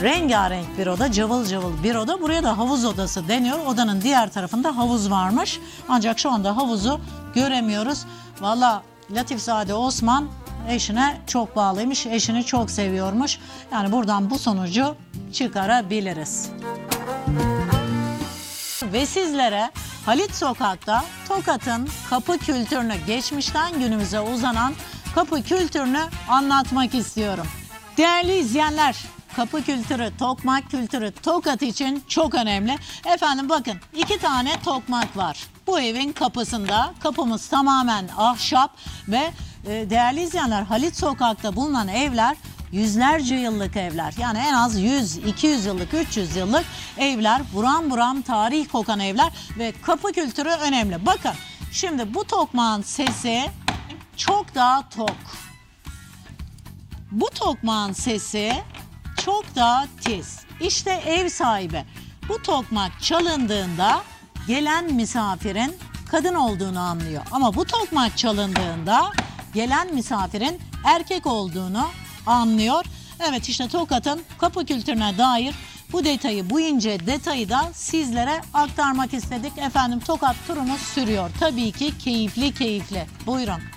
rengarenk bir oda, cıvıl cıvıl bir oda. Buraya da havuz odası deniyor. Odanın diğer tarafında havuz varmış. Ancak şu anda havuzu göremiyoruz. Valla Latifzade Osman eşine çok bağlıymış, eşini çok seviyormuş. Yani buradan bu sonucu çıkarabiliriz. Ve sizlere Halit Sokak'ta Tokat'ın kapı kültürünü, geçmişten günümüze uzanan kapı kültürünü anlatmak istiyorum. Değerli izleyenler, kapı kültürü, tokmak kültürü Tokat için çok önemli. Efendim bakın, 2 tane tokmak var. Bu evin kapısında. Kapımız tamamen ahşap ve değerli izleyenler, Halit Sokak'ta bulunan evler yüzlerce yıllık evler. Yani en az 100, 200 yıllık, 300 yıllık evler. Buram buram tarih kokan evler ve kapı kültürü önemli. Bakın şimdi bu tokmağın sesi çok daha tok. Bu tokmağın sesi çok daha tiz. İşte ev sahibi bu tokmak çalındığında gelen misafirin kadın olduğunu anlıyor. Ama bu tokmak çalındığında gelen misafirin erkek olduğunu anlıyor. Evet, işte Tokat'ın kapı kültürüne dair bu detayı, bu ince detayı da sizlere aktarmak istedik. Efendim Tokat turumuz sürüyor. Tabii ki keyifli. Buyurun.